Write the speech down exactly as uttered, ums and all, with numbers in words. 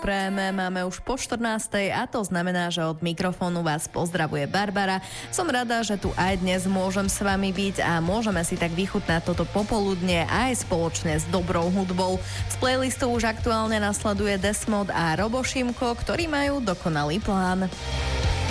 Prejme, máme už po štrnástej a to znamená, že od mikrofónu vás pozdravuje Barbara. Som rada, že tu aj dnes môžem s vami byť a môžeme si tak vychutnať toto popoludne aj spoločne s dobrou hudbou. Z playlistu už aktuálne nasleduje Desmod a Robo Šimko, ktorí majú dokonalý plán.